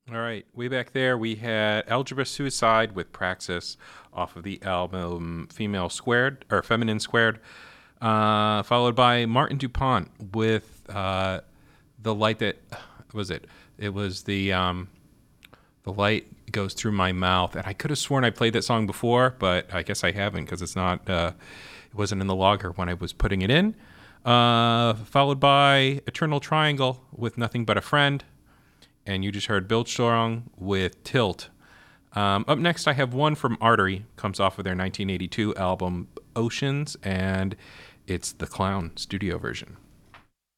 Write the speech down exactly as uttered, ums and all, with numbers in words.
All right, way back there we had Algebra Suicide with Praxis off of the album Female Squared or Feminine Squared, uh, followed by Martin Dupont with uh, the light that was it. It was the um, the light goes through my mouth, and I could have sworn I played that song before, but I guess I haven't because it's not. Uh, it wasn't in the logger when I was putting it in. Uh, followed by Eternal Triangle with Nothing But a Friend. And you just heard Bill Strong with Tilt. Um, up next, I have one from Artery. Comes off of their nineteen eighty-two album Oceans, and it's the Clown studio version.